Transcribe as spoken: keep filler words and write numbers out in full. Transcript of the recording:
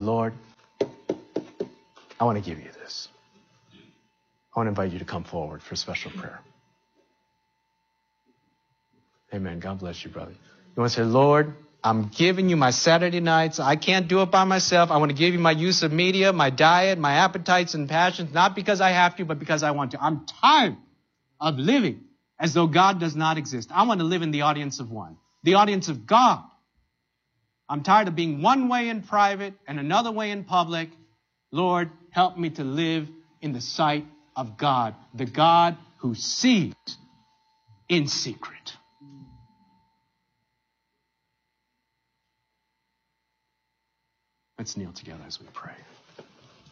Lord, I want to give you this. I want to invite you to come forward for special prayer. Amen. God bless you, brother. You want to say, Lord, I'm giving you my Saturday nights. I can't do it by myself. I want to give you my use of media, my diet, my appetites and passions, not because I have to, but because I want to. I'm tired of living as though God does not exist. I want to live in the audience of one, the audience of God. I'm tired of being one way in private and another way in public. Lord, help me to live in the sight of God, the God who sees in secret. Let's kneel together as we pray.